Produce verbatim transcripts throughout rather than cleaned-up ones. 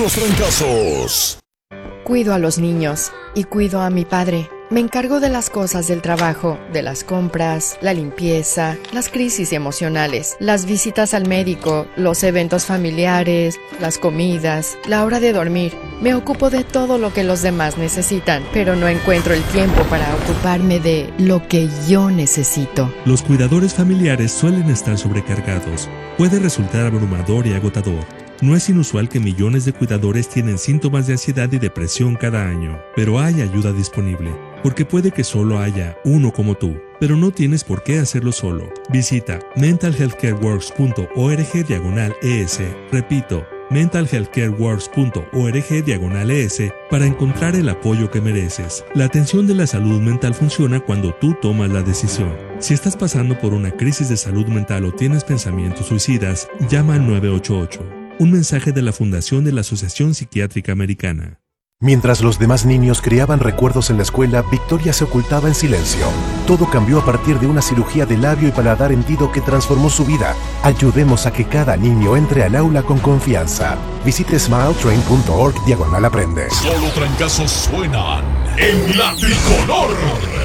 los trancazos. Cuido a los niños y cuido a mi padre. Me encargo de las cosas del trabajo, de las compras, la limpieza, las crisis emocionales, las visitas al médico, los eventos familiares, las comidas, la hora de dormir. Me ocupo de todo lo que los demás necesitan, pero no encuentro el tiempo para ocuparme de lo que yo necesito. Los cuidadores familiares suelen estar sobrecargados. Puede resultar abrumador y agotador. No es inusual que millones de cuidadores tienen síntomas de ansiedad y depresión cada año, pero hay ayuda disponible, porque puede que solo haya uno como tú, pero no tienes por qué hacerlo solo. Visita mental health care works punto org diagonal es, repito, mental health care works punto org diagonal es, para encontrar el apoyo que mereces. La atención de la salud mental funciona cuando tú tomas la decisión. Si estás pasando por una crisis de salud mental o tienes pensamientos suicidas, llama al nueve ocho ocho. Un mensaje de la Fundación de la Asociación Psiquiátrica Americana. Mientras los demás niños creaban recuerdos en la escuela, Victoria se ocultaba en silencio. Todo cambió a partir de una cirugía de labio y paladar hendido que transformó su vida. Ayudemos a que cada niño entre al aula con confianza. Visite smiletrain punto org diagonal aprende. Solo trancazos suenan en la tricolor.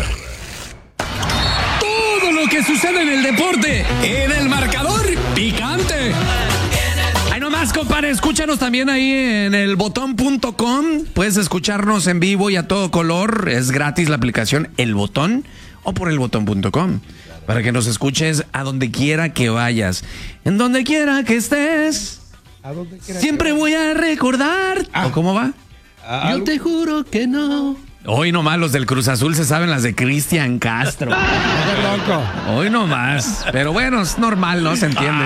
Todo lo que sucede en el deporte, en el marcador picante. No más, compadre, escúchanos también ahí en el botón punto com. Puedes escucharnos en vivo y a todo color. Es gratis la aplicación El Botón o por el botón punto com para que nos escuches a donde quiera que vayas. En donde quiera que estés, ¿A dónde quiera siempre que voy a recordar. Ah. ¿O cómo va? Ah, Yo te juro que no. Hoy nomás los del Cruz Azul se saben las de Cristian Castro. loco. Hoy nomás. Pero bueno, es normal, ¿no? Se entiende.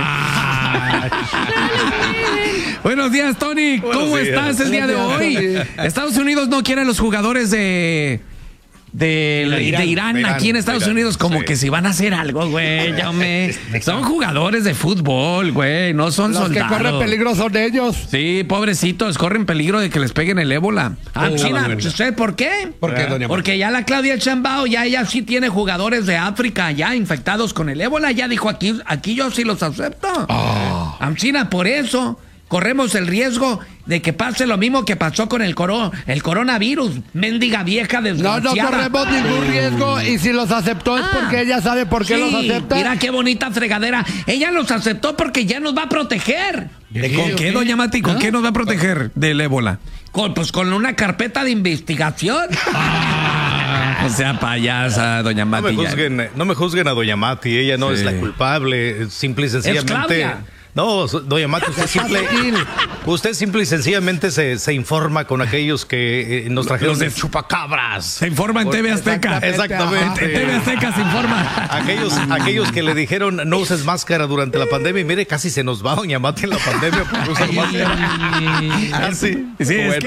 Buenos días, Tony. Buenos ¿Cómo días. estás el día de hoy? Estados Unidos no quiere a los jugadores de... De, de, Irán. de Irán, De Irán, aquí en Estados Irán, Unidos, como sí. que si van a hacer algo, güey. Ya me... Son jugadores de fútbol, güey. No son Los soldados. que corren peligro son ellos. Sí, pobrecitos, corren peligro de que les peguen el ébola. Ah, Oh, China, bueno. ¿usted por qué? ¿Por qué, doña Porque ya la Claudia Chambao, ya ella sí tiene jugadores de África ya infectados con el ébola. Ya dijo, aquí, aquí yo sí los acepto. Oh. China, por eso corremos el riesgo de que pase lo mismo que pasó con el, coro, el coronavirus. Mendiga vieja No, no desgraciada. corremos ningún riesgo y si los aceptó es Ah, porque ella sabe por qué sí, los acepta. Mira qué bonita fregadera. Ella los aceptó porque ya nos va a proteger. ¿De ¿Con qué, qué, o qué? doña Mati? ¿Con ¿Ah? qué nos va a proteger del ébola? Con, pues con una carpeta de investigación. O sea, payasa, doña No Mati. me ya. juzguen, no me juzguen a doña Mati, ella no Sí. es la culpable, simple y sencillamente. Claudia. No, so- doña Mati, usted simple, usted simple y sencillamente se, se informa con aquellos que eh, nos trajeron Los de- de chupacabras. Se informa en T V Azteca. Exactamente. En T V Azteca se informa. Aquellos, aquellos que le dijeron no uses máscara durante la pandemia y mire, casi se nos va doña Mati en la pandemia por no usar máscara. Ah, sí. Sí, es Bueno. que